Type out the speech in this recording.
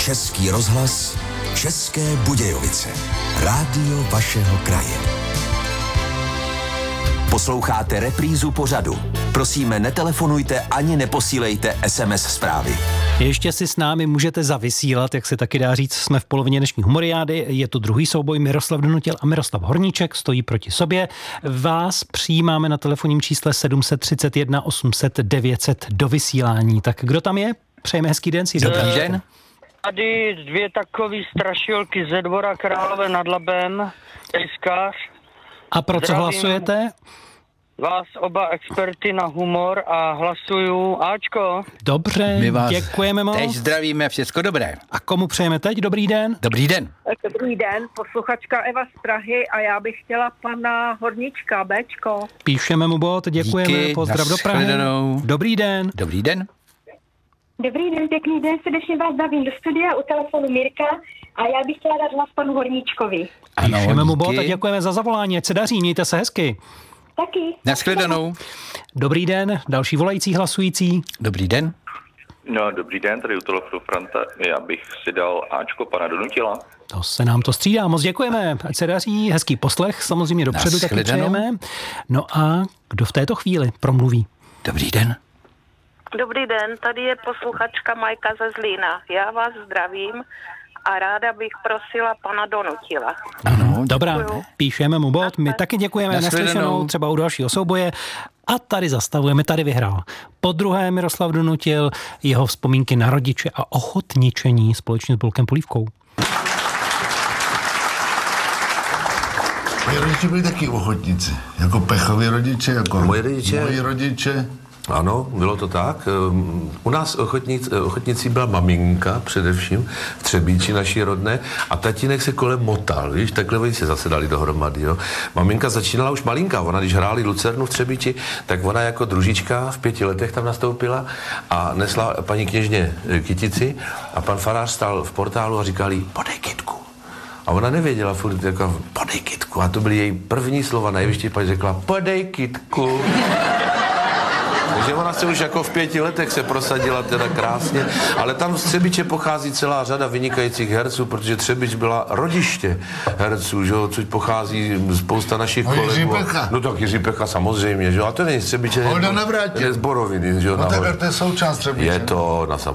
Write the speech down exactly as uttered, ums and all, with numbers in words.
Český rozhlas, České Budějovice. Rádio vašeho kraje. Posloucháte reprízu pořadu. Prosíme, netelefonujte ani neposílejte es em es zprávy. Ještě si s námi můžete zavysílat, jak se taky dá říct, jsme v polovině dnešní humoriády. Je to druhý souboj, Miroslav Donutil a Miroslav Horníček stojí proti sobě. Vás přijímáme na telefonním čísle sedm set třicet jedna osm set devět set do vysílání. Tak kdo tam je? Přejeme hezký den, si dobrý den. Tady dvě takové strašilky ze Dvora Králové nad Labem, tejskař. A pro co Zdravím hlasujete? Vás oba experty na humor a hlasuju Ačko. Dobře, My vás děkujeme moc. teď zdravíme, všecko dobré. A komu přejeme teď? Dobrý den. Dobrý den. Dobrý den, posluchačka Eva z Prahy a já bych chtěla pana Horníčka, Bčko. Píšeme mu bod, děkujeme, Díky, pozdrav do Prahy. nashledanou. Dobrý den. Dobrý den. Dobrý den, pěkný den, srdečně vás zdravím do studia u telefonu Mirka a já bych chtěla dát hlas panu Horníčkovi. Ano, Píšeme mu bod díky. a děkujeme za zavolání, ať se daří, mějte se hezky. Taky. Nashledanou. Dobrý den, další volající hlasující. Dobrý den. No, dobrý den, tady u telefonu Franta. Já bych si dal Ačko pana Donutila. To se nám to střídá, moc děkujeme, ať se daří, hezký poslech, samozřejmě dopředu taky Nashledanou. přejeme. No a kdo v této chvíli promluví? Dobrý den. Dobrý den, tady je posluchačka Majka ze Zlína. Já vás zdravím a ráda bych prosila pana Donutila. Ano, Dobrá, děkuju. píšeme mu bod, my taky děkujeme, Nashledanou. neslyšenou, třeba u dalšího souboje. A tady zastavujeme, tady vyhrál. Po druhé Miroslav Donutil, jeho vzpomínky na rodiče a ochotničení společně s Bolkem Polívkou. Moji rodiče byli taky ochotníci, jako Pechovi rodiče, jako Moji rodiče? moji rodiče. Ano, bylo to tak. U nás ochotnic, ochotnicí byla maminka především, v Třebíči naší rodné, a tatínek se kolem motal, víš, takhle oni se zase dali dohromady, jo. Maminka začínala už malinká, ona když hráli Lucernu v Třebíči, tak ona jako družička v pěti letech tam nastoupila a nesla paní kněžně kytici a pan farář stál v portálu a říkal jí, podej kytku. A ona nevěděla furt, jako, podej kytku. A to byly její první slova, nejvyšší paní řekla, podej kytku. Takže ona se už jako v pěti letech se prosadila teda krásně, ale tam z Třebiče pochází celá řada vynikajících herců, protože Třebič byla rodiště herců, že jo, což pochází spousta našich No, kolegů. Jiří Pecha. No tak Jiří Pecha samozřejmě, že jo, a to není z Třebiče. Holda je- Navrátil. Je z Boroviny, že jo. No nahoře. tak to je součást Třebiče. Je to na